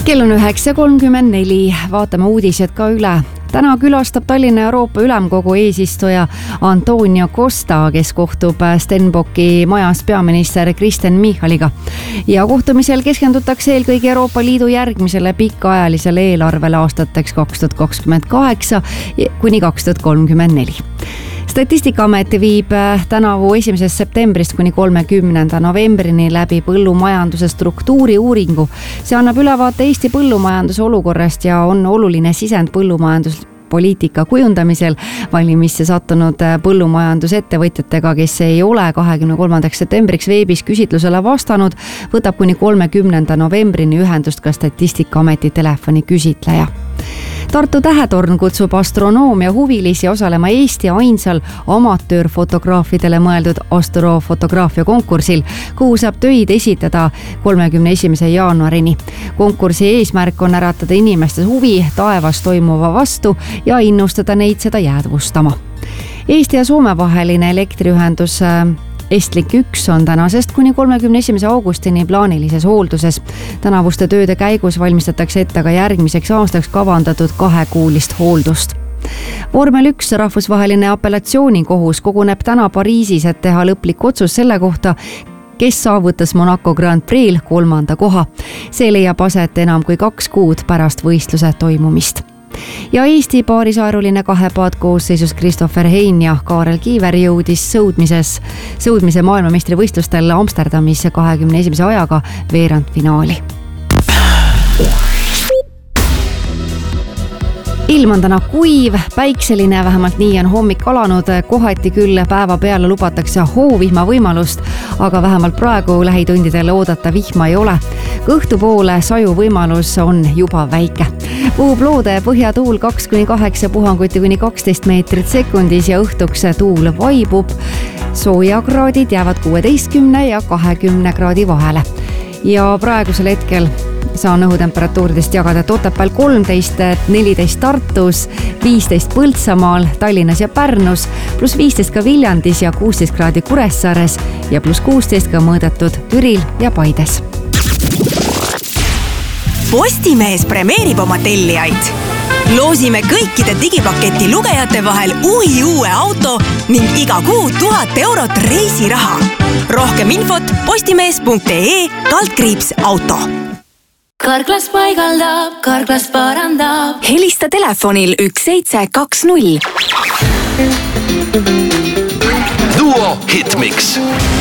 Kell on 9.34, vaatame uudised ka üle. Täna külastab Tallinna Euroopa Ülemkogu eesistuja Antonio Costa, kes kohtub Stenbocki majas peaminister Kristen Michaliga. Ja kohtumisel keskendutakse eelkõige Euroopa Liidu järgmisele pikaajalisele eelarvele aastateks 2028 kuni 2034. Statistikaamet viib tänavu 1. septembrist kuni 30. novembrini läbi põllumajanduse struktuuri uuringu. See annab ülevaate Eesti põllumajanduse olukorrast ja on oluline sisend põllumajanduspoliitika kujundamisel valimisse sattunud põllumajandusettevõtjatega, kes ei ole 23. septembriks veebis küsitlusele vastanud, võtab kuni 30. novembrini ühendust ka Statistikaameti telefoni küsitleja. Tartu Tähetorn kutsub astronoomia huvilisi osalema Eesti ainsal amatöörfotograafidele mõeldud astrofotograafia konkursil, kuhu saab töid esitada 31. jaanuarini. Konkursi eesmärk on äratada inimestes huvi taevas toimuva vastu ja innustada neid seda jäädvustama. Eesti ja Soome vaheline elektriühendus Estlink 1 on tänasest kuni 31. augustini plaanilises hoolduses. Tänavuste tööde käigus valmistatakse ette ka järgmiseks aastaks kavandatud 2-kuulist hooldust. Vormel 1 rahvusvaheline apellatsioonikohus koguneb täna Pariisis, et teha lõplik otsus selle kohta, kes saavutas Monaco Grand Prix'l 3. koha. See leiab aset enam kui 2 kuud pärast võistluse toimumist. Ja Eesti paarisaeruline kahepaadkoosseisus Christopher Hein ja Kaarel Kiiver jõudis sõudmise maailmameistrivõistlustel Amsterdamis 21. ajaga veerandfinaali. Ilm on täna kuiv, päikseline, vähemalt nii on hommik alanud, kohati küll päeva peale lubatakse hoovihma võimalust, aga vähemalt praegu lähitundidel oodata vihma ei ole. Õhtupoole saju võimalus on juba väike. Puhub loode põhjatuul 2-8 puhanguti kuni 12 meetrit sekundis ja õhtuks tuul vaibub. Soojakraadid jäävad 16 ja 20 kraadi vahele. Ja praegusel hetkel saan õhutemperatuuridest jagada Otepääl 13, 14 Tartus, 15 Põltsamaal, Tallinnas ja Pärnus, pluss 15 ka Viljandis ja 16 kraadi Kuressaares ja pluss 16 ka mõõdetud Türil ja Paides. Postimees premeerib oma tellijaid. Loosime kõikide digipaketi lugejate vahel uue auto ning iga kuu 1000 eurot reisiraha. Rohkem infot postimees.ee/auto. Karklas paigaldab, Karklas parandab. Helista telefonil 1720. Duo Hitmix.